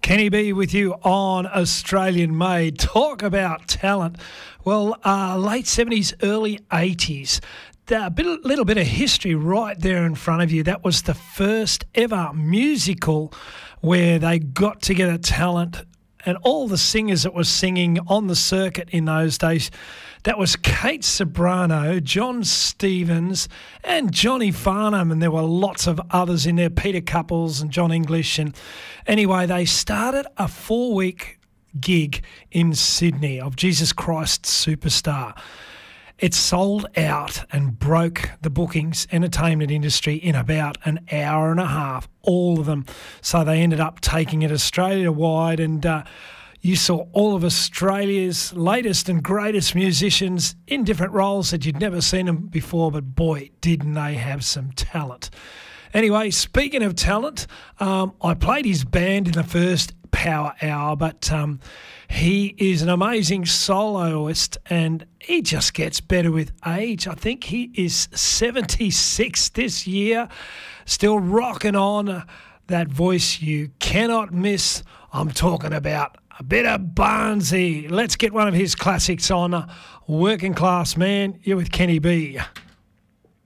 Kenny B with you on Australian Made. Talk about talent. Well, late 70s, early 80s. A little bit of history right there in front of you. That was the first ever musical where they got together talent and all the singers that were singing on the circuit in those days. That was Kate Ceberano, John Stevens and Johnny Farnham, and there were lots of others in there, Peter Couples and John English. And anyway, they started a 4-week gig in Sydney of Jesus Christ Superstar. It sold out and broke the bookings entertainment industry in about an hour and a half, all of them. So they ended up taking it Australia-wide, and you saw all of Australia's latest and greatest musicians in different roles that you'd never seen them before, but boy, didn't they have some talent. Anyway, speaking of talent, I played his band in the first Power Hour, but he is an amazing soloist and he just gets better with age. I think he is 76 this year, still rocking on. That voice you cannot miss. I'm talking about a bit of Barnsey. Let's get one of his classics on. Working Class Man. You're with Kenny B.